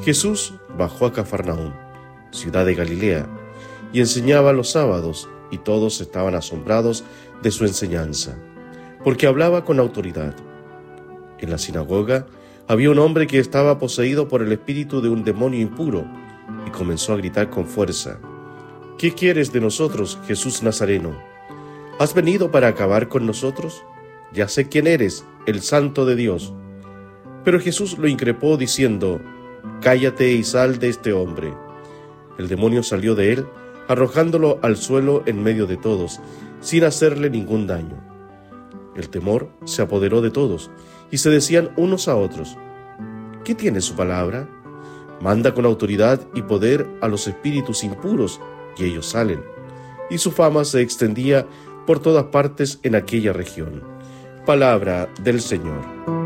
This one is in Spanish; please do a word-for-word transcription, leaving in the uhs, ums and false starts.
Jesús bajó a Cafarnaúm, ciudad de Galilea, y enseñaba los sábados, y todos estaban asombrados de su enseñanza, porque hablaba con autoridad. En la sinagoga había un hombre que estaba poseído por el espíritu de un demonio impuro, y comenzó a gritar con fuerza: ¿Qué quieres de nosotros, Jesús Nazareno? ¿Has venido para acabar con nosotros? Ya sé quién eres, el Santo de Dios. Pero Jesús lo increpó diciendo: Cállate y sal de este hombre. El demonio salió de él, arrojándolo al suelo en medio de todos, sin hacerle ningún daño. El temor se apoderó de todos, y se decían unos a otros: ¿Qué tiene su palabra? Manda con autoridad y poder a los espíritus impuros, y ellos salen. Y su fama se extendía por todas partes en aquella región. Palabra del Señor.